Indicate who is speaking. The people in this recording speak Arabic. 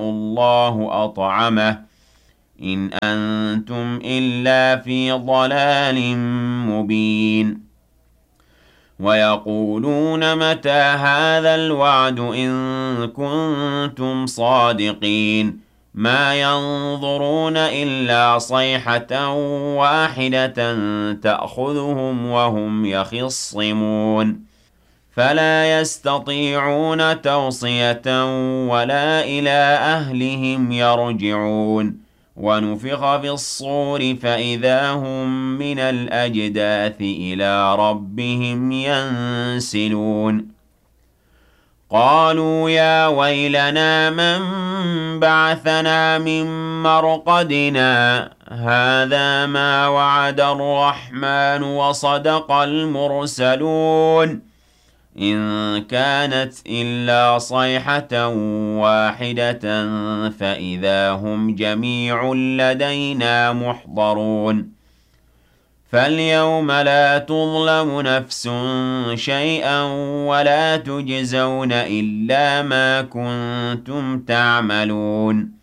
Speaker 1: الله أطعمه إن أنتم إلا في ضلال مبين ويقولون متى هذا الوعد إن كنتم صادقين ما ينظرون إلا صيحة واحدة تأخذهم وهم يخصمون فلا يستطيعون توصية ولا إلى أهلهم يرجعون ونفخ في الصور فإذا هم من الأجداث إلى ربهم ينسلون قالوا يا ويلنا من بعثنا من مرقدنا هذا ما وعد الرحمن وصدق المرسلون إن كانت إلا صيحة واحدة فإذا هم جميع لدينا محضرون فاليوم لا تظلم نفس شيئا ولا تجزون إلا ما كنتم تعملون